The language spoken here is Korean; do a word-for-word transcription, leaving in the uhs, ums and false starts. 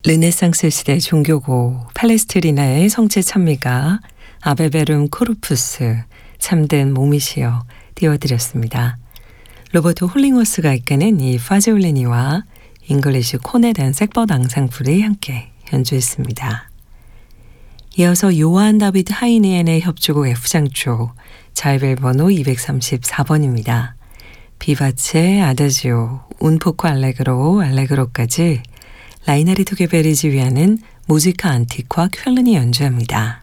르네상스 시대 종교고 팔레스트리나의 성체 찬미가 아베베룸 코르푸스 참된 몸이시여 띄워드렸습니다. 로버트 홀링워스가 이끄는 이 파지올리니와 잉글리시 코넷 앤 섹벗 앙상블이 함께 연주했습니다. 이어서 요한 다비드 하이니엔의 협주곡 F장조 자이벨 번호 이백삼십사 번입니다. 비바체, 아다지오, 운포코 알레그로, 알레그로까지 라이나르트 게베리 지휘하는 무지카 안티과 쾰른이 연주합니다.